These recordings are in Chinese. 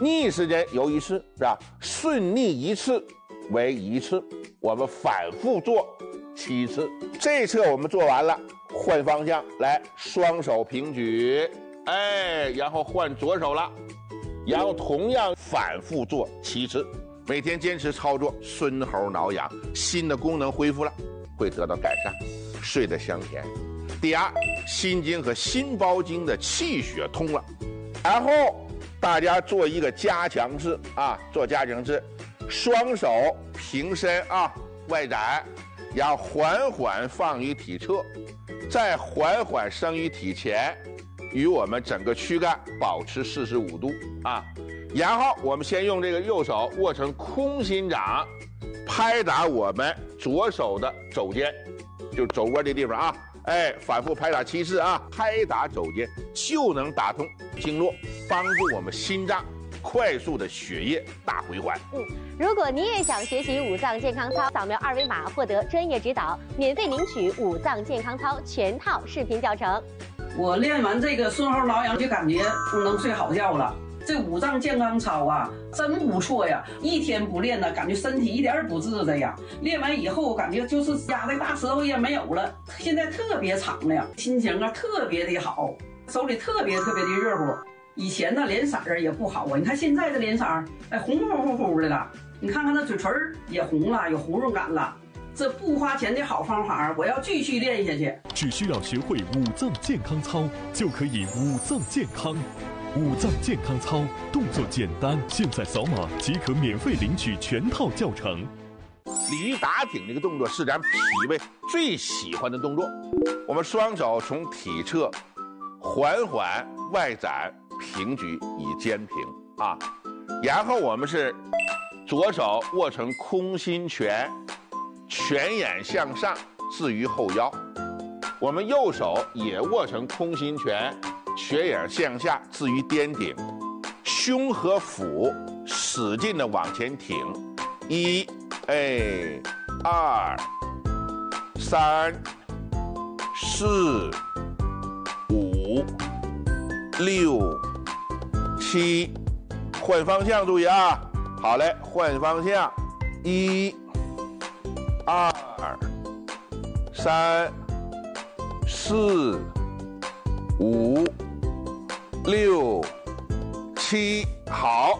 逆时针游一次，是吧？顺逆一次为一次，我们反复做7次。这侧我们做完了，换方向来，双手平举，然后换左手了，然后同样反复做7次。每天坚持操作，孙猴挠痒，心的功能恢复了，会得到改善，睡得香甜。第二，心经和心包经的气血通了。然后大家做一个加强式啊，做加强式，双手平伸啊，外展，然后缓缓放于体侧，再缓缓升于体前，与我们整个躯干保持45度啊。然后我们先用这个右手握成空心掌，拍打我们左手的肘尖，就肘窝这地方啊，反复拍打7次啊，拍打肘尖就能打通经络，帮助我们心脏快速的血液大回环。 如果你也想学习五脏健康操，扫描2维码获得专业指导，免费领取五脏健康操全套视频教程。 我练完这个孙猴挠痒就感觉能睡好觉了。这五脏健康操啊，真不错呀！一天不练呢，感觉身体一点也不自在呀。练完以后，感觉就是压的大舌头也没有了，现在特别长了呀，心情啊特别的好，手里特别的热乎。以前呢脸色儿也不好啊，你看现在的脸色儿，红乎乎的了。你看看那嘴唇也红了，有红润感了。这不花钱的好方法，我要继续练下去。 只需要学会五脏健康操，就可以五脏健康。五脏健康操动作简单，现在扫码即可免费领取全套教程。 鲤鱼打挺这个动作是咱脾胃最喜欢的动作。我们双手从体侧缓缓外展平举以肩平啊，然后我们是左手握成空心拳，拳眼向上置于后腰，我们右手也握成空心拳，拳眼向下置于颠顶，胸和腹使劲的往前挺，1、2、3、4、5、6、7，换方向注意啊！好嘞，换方向，1、2、3、4、5、6、7，好，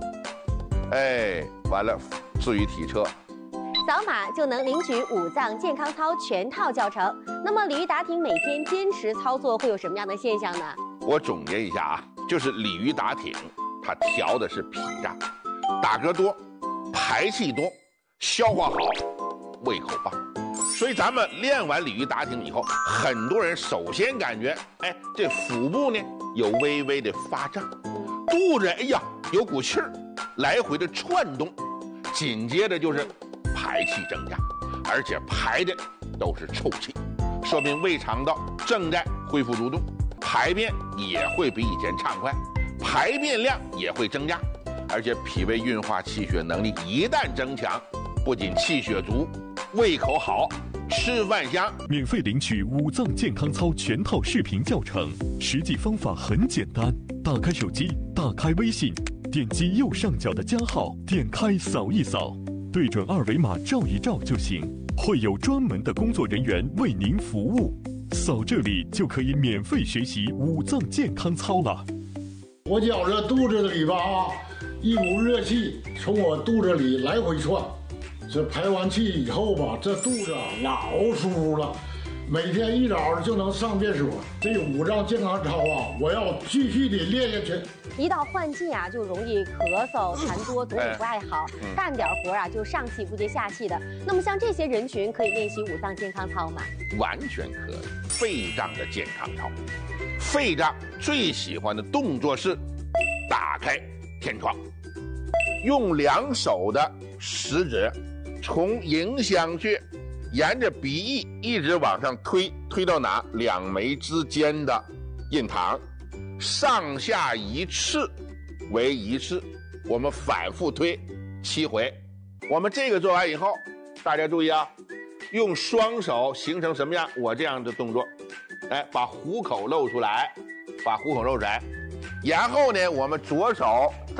完了，置于体侧。 扫码就能领取五脏健康操全套教程。那么鲤鱼打挺每天坚持操作会有什么样的现象呢？ 我总结一下啊，就是鲤鱼打挺，它调的是脾脏，打嗝多，排气多，消化好，胃口棒。所以咱们练完鲤鱼打挺以后，很多人首先感觉，这腹部呢有微微的发胀，肚子有股气儿，来回的窜动，紧接着就是排气增加，而且排的都是臭气，说明胃肠道正在恢复蠕动，排便也会比以前畅快，排便量也会增加，而且脾胃运化气血能力一旦增强，不仅气血足，胃口好，吃饭香。 免费领取五脏健康操全套视频教程，实际方法很简单，打开手机，打开微信，点击右上角的加号，点开扫一扫，对准2维码照一照就行，会有专门的工作人员为您服务。扫这里就可以免费学习五脏健康操了。 我觉着肚子里吧一股热气从我肚子里来回窜，这排完气以后吧，这肚子老舒服了，每天一早就能上厕所。这五脏健康操啊，我要继续的练下去。 一到换季啊，就容易咳嗽、痰多，总也不爱好，干点活啊就上气不接下气的。那么像这些人群可以练习五脏健康操吗？ 完全可以。肺脏的健康操，肺脏最喜欢的动作是打开天窗，用2手的食指从迎香穴沿着鼻翼一直往上推到哪？2眉之间的印堂，上下1次为1次，我们反复推7回。我们这个做完以后，大家注意啊，用双手形成什么样？我这样的动作，把虎口露出来，然后呢，我们左手